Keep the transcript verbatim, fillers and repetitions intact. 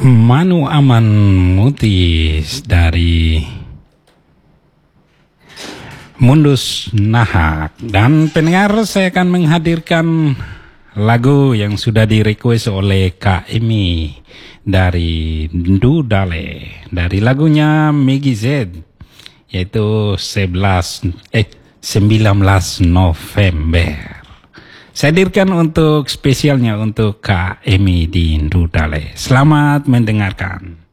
Manu Aman Mutis dari Mundus Nahak. Dan pendengar, saya akan menghadirkan lagu yang sudah di-request oleh Kak Emi dari Dudale, dari lagunya Megi Z, yaitu sebelas eh sembilan belas November. Saya hadirkan untuk spesialnya untuk Kak Emi di Dudale. Selamat mendengarkan.